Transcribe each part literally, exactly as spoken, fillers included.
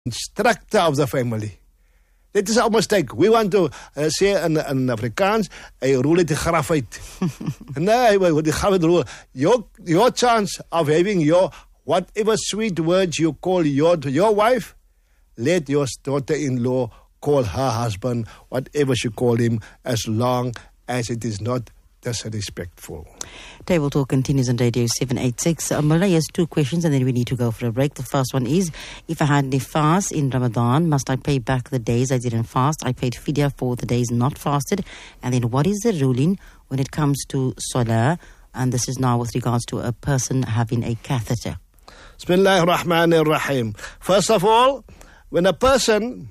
instructor of the family. Dit is our mistake. We want to uh, say in, in Afrikaans, a rule het graf uit. No, die graf rule. Your, your chance of having your, whatever sweet words you call your, your wife, let your daughter-in-law call her husband, whatever she call him, as long as it is not disrespectful. Table Talk continues on Radio seven eighty-six. Uh, Mullah has two questions and then we need to go for a break. The first one is, if I had any fast in Ramadan, must I pay back the days I didn't fast? I paid fidya for the days not fasted. And then what is the ruling when it comes to salah? And this is now with regards to a person having a catheter. Bismillahir Rahmanir Rahim. First of all, when a person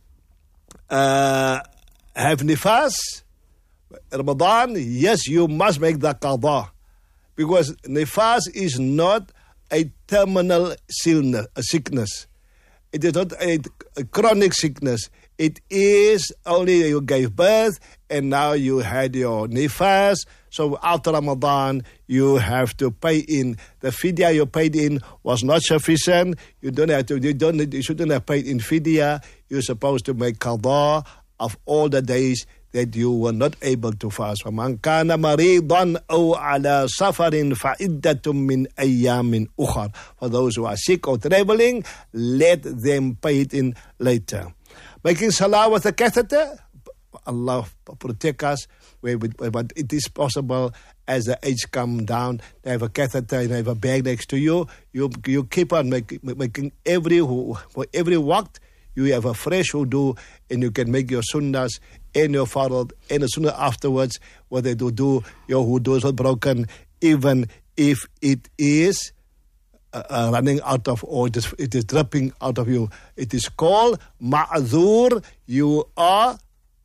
uh, have nifas, Ramadan, yes, you must make the qada. Because nifas is not a terminal sickness. It is not a, a chronic sickness. It is only you gave birth and now you had your nifas. So after Ramadan, you have to pay in. The fidya you paid in was not sufficient. You don't have to. You don't. You shouldn't have paid in fidya. You're supposed to make qada of all the days that you were not able to fast. فَمَنْ كَانَ مَرِيضًا أَوْ عَلَى سَفَرٍ فَعِدَّةٌ مِّنْ أَيَّامٍ أُخَرٍ. For those who are sick or traveling, let them pay it in later. Making salah with a catheter, Allah protect us, but it is possible as the age come down, they have a catheter and have a bag next to you. You you keep on make, making every, for every waqt, you have a fresh wudu and you can make your sunnahs and your farad and the sunnah afterwards, what they do do, your wudu is not broken, even if it is uh, uh, running out of, or it is, it is dripping out of you. It is called ma'zur. You are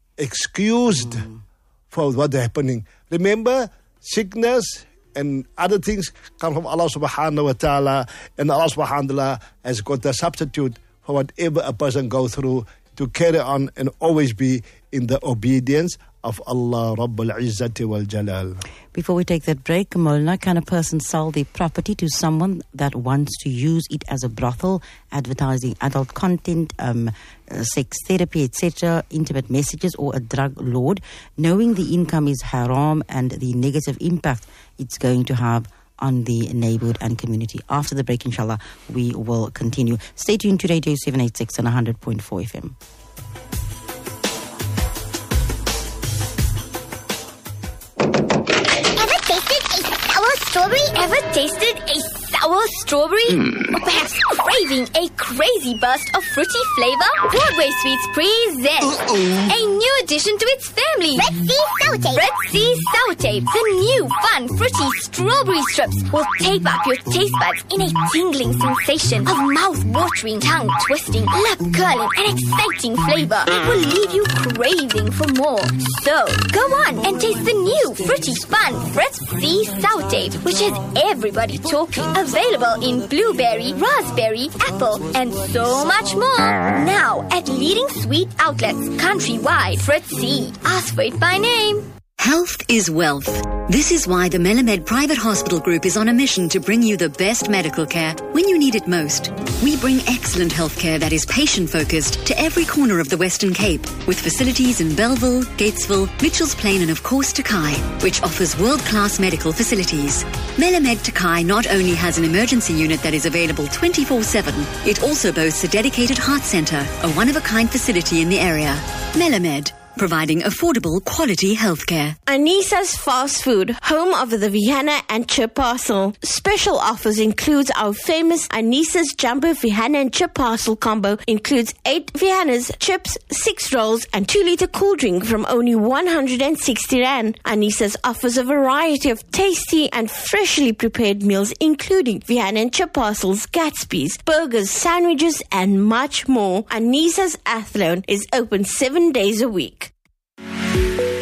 excused mm. for what is happening. Remember, sickness and other things come from Allah subhanahu wa ta'ala, and Allah subhanahu wa ta'ala has got a substitute for whatever a person goes through to carry on and always be in the obedience of Allah Rabbul Izzati wal Jalal. Before we take that break, Molna, can a person sell their property to someone that wants to use it as a brothel, advertising adult content, um, uh, sex therapy, et cetera, intimate messages, or a drug lord, knowing the income is haram and the negative impact it's going to have on the neighborhood and community? After the break, inshallah, we will continue. Stay tuned to Radio seven eighty-six and one hundred point four F M. Strawberry? Ever tasted a sour strawberry? Mm. Or perhaps craving a crazy burst of fruity flavor? Broadway Sweets presents Uh-oh. a new addition to its family. Red Sea Sour Tape. Red Sea Sour Tape. The new fun fruity strawberry strips will tape up your taste buds in a tingling sensation of mouth-watering, tongue-twisting, lip-curling and exciting flavor. It will leave you craving for more. So, go on and taste the new fruity fun Red Sea Sour Tape, which has everybody talking. Available in blueberry, raspberry, apple, and so much more. Now at leading sweet outlets countrywide. Fred C. Ask for it by name. Health is wealth. This is why the Melamed Private Hospital Group is on a mission to bring you the best medical care when you need it most. We bring excellent healthcare that is patient-focused to every corner of the Western Cape, with facilities in Belleville, Gatesville, Mitchells Plain and of course Takai, which offers world-class medical facilities. Melamed Takai not only has an emergency unit that is available twenty-four seven, it also boasts a dedicated heart centre, a one-of-a-kind facility in the area. Melamed, providing affordable, quality healthcare. Anissa's Fast Food, home of the Vihana and Chip Parcel. Special offers includes our famous Anissa's Jumbo Vihana and Chip Parcel combo. Includes eight Vihanas, chips, six rolls, and two liter cool drink from only one hundred sixty rand. Anissa's offers a variety of tasty and freshly prepared meals, including Vihana and Chip Parcels, Gatsby's, burgers, sandwiches, and much more. Anissa's Athlone is open seven days a week.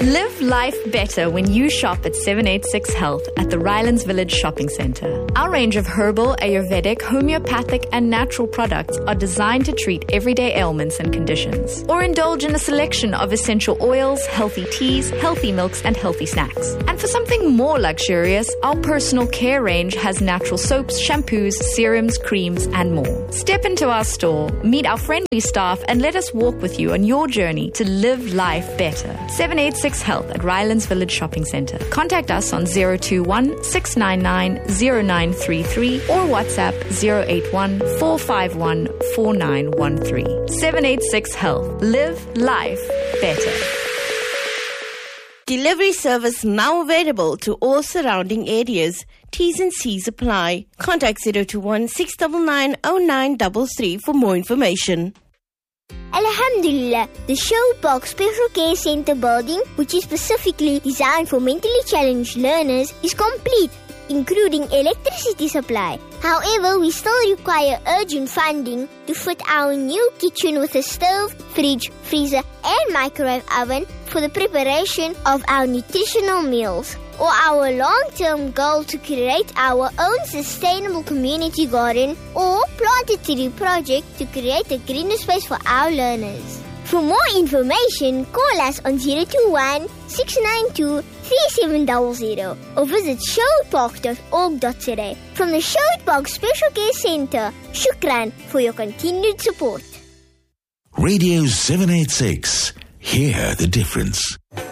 Live life better when you shop at seven eighty-six Health at the Rylands Village Shopping Centre. Our range of herbal, Ayurvedic, homeopathic and natural products are designed to treat everyday ailments and conditions. Or indulge in a selection of essential oils, healthy teas, healthy milks and healthy snacks. And for something more luxurious, our personal care range has natural soaps, shampoos, serums, creams and more. Step into our store, meet our friendly staff and let us walk with you on your journey to live life better. seven eighty-six Health at Rylands Village Shopping Centre. Contact us on zero two one, six nine nine, zero nine three three or WhatsApp zero eight one, four five one, four nine one three. seven eighty-six Health. Live life better. Delivery service now available to all surrounding areas. T's and C's apply. Contact zero two one, six nine nine, zero nine three three for more information. Alhamdulillah, the Sherwood Park Special Care Centre building, which is specifically designed for mentally challenged learners, is complete, including electricity supply. However, we still require urgent funding to fit our new kitchen with a stove, fridge, freezer and microwave oven for the preparation of our nutritional meals. Or our long-term goal to create our own sustainable community garden or plant a tree project to create a greener space for our learners. For more information, call us on zero two one, six nine two, three seven zero zero or visit sherwood park dot org dot za. From the Sherwood Park Special Care Centre, shukran for your continued support. Radio seven eighty-six. Hear the difference.